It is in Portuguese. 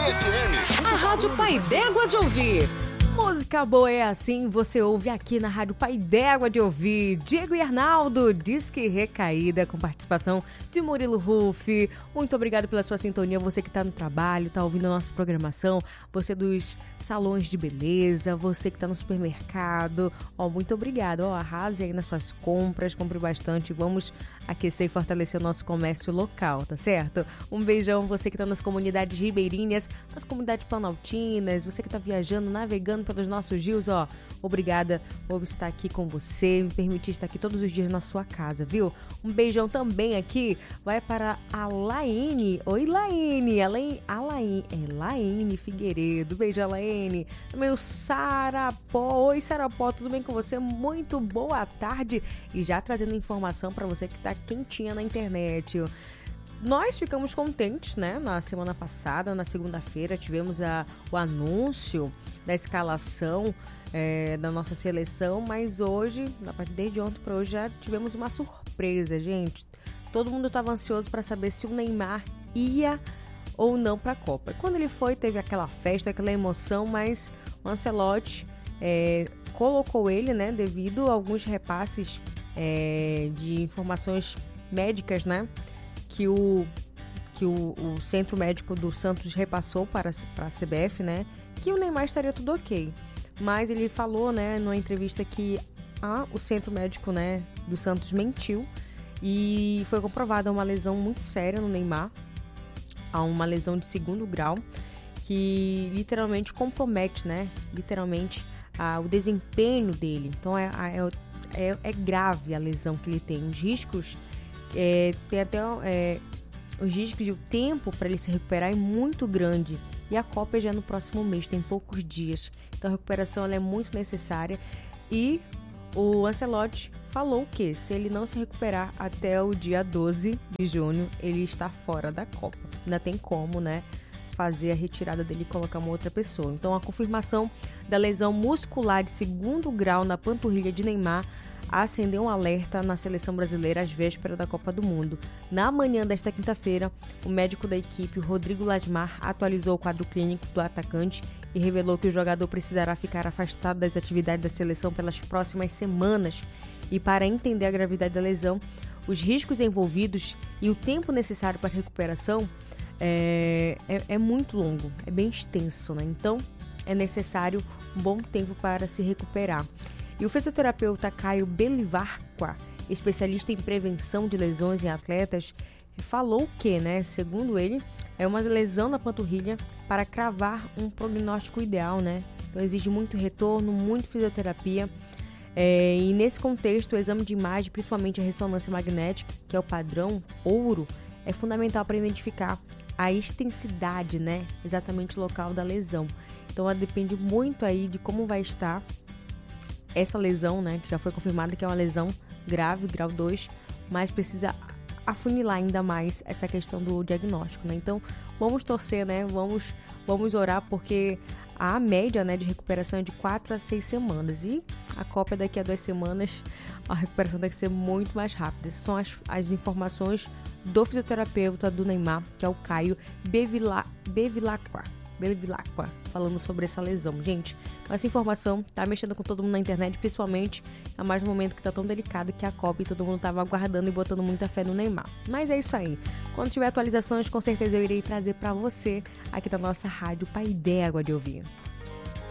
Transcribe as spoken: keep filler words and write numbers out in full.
F M. A Rádio Pai d'Égua de Ouvir. Música boa é assim, você ouve aqui na Rádio Pai d'Égua de Ouvir. Diego e Arnaldo, Disque Recaída, com participação de Murilo Ruff. Muito obrigado pela sua sintonia, você que está no trabalho, está ouvindo a nossa programação, você dos salões de beleza, você que está no supermercado. Ó, muito obrigado, ó, arrase aí nas suas compras, compre bastante, vamos aquecer e fortalecer o nosso comércio local, tá certo? Um beijão, você que está nas comunidades ribeirinhas, nas comunidades planaltinas, você que está viajando, navegando pelos nossos rios, ó, obrigada por estar aqui com você, me permitir estar aqui todos os dias na sua casa, viu? Um beijão também aqui, vai para a Laine. Oi, Laine, a Laine, a Laine, é Laine Figueiredo, beijo, Laine. Também o Sarapó, oi, Sarapó, tudo bem com você? Muito boa tarde, e já trazendo informação para você que tá quentinha na internet. Nós ficamos contentes, né? Na semana passada, na segunda-feira, tivemos a, o anúncio da escalação é, da nossa seleção, mas hoje, na parte desde ontem para hoje, já tivemos uma surpresa, gente. Todo mundo estava ansioso para saber se o Neymar ia ou não para a Copa. Quando ele foi, teve aquela festa, aquela emoção, mas o Ancelotti é, colocou ele, né? Devido a alguns repasses é, de informações médicas, né? que o, que o, o centro médico do Santos repassou para, para a C B F, né, que o Neymar estaria tudo ok. Mas ele falou, né, numa entrevista que ah, o centro médico, né, do Santos mentiu e foi comprovada uma lesão muito séria no Neymar, há uma lesão de segundo grau que literalmente compromete, né, literalmente ah, o desempenho dele. Então é, é, é, é grave a lesão que ele tem, os riscos. É, tem até é, os riscos e o tempo para ele se recuperar é muito grande, e a Copa já é no próximo mês, tem poucos dias, então a recuperação ela é muito necessária. E o Ancelotti falou que se ele não se recuperar até o dia doze de junho, ele está fora da Copa. Ainda tem como, né, fazer a retirada dele e colocar uma outra pessoa. Então a confirmação da lesão muscular de segundo grau na panturrilha de Neymar acendeu um alerta na seleção brasileira às vésperas da Copa do Mundo. Na manhã desta quinta-feira, o médico da equipe, Rodrigo Lasmar, atualizou o quadro clínico do atacante e revelou que o jogador precisará ficar afastado das atividades da seleção pelas próximas semanas. E para entender a gravidade da lesão, os riscos envolvidos e o tempo necessário para a recuperação é, é, é muito longo, é bem extenso, né? Então, é necessário um bom tempo para se recuperar. E o fisioterapeuta Caio Belivarqua, especialista em prevenção de lesões em atletas, falou que, né, segundo ele, é uma lesão na panturrilha para cravar um prognóstico ideal, né? Então exige muito retorno, muito fisioterapia. É, e nesse contexto, o exame de imagem, principalmente a ressonância magnética, que é o padrão ouro, é fundamental para identificar a extensidade, né? Exatamente o local da lesão. Então ela depende muito aí de como vai estar essa lesão, né, que já foi confirmada que é uma lesão grave, grau dois, mas precisa afunilar ainda mais essa questão do diagnóstico, né? Então, vamos torcer, né? Vamos, vamos orar, porque a média, né, de recuperação é de quatro a seis semanas. E a Copa é daqui a duas semanas, a recuperação tem que ser muito mais rápida. Essas são as, as informações do fisioterapeuta do Neymar, que é o Caio Bevila, Bevilacqua. Bevilacqua, falando sobre essa lesão. Gente, essa informação tá mexendo com todo mundo na internet, principalmente a mais no momento que tá tão delicado, que é a Copa, e todo mundo tava aguardando e botando muita fé no Neymar. Mas é isso aí. Quando tiver atualizações, com certeza eu irei trazer para você aqui da nossa rádio Pai d'Égua de Ouvir.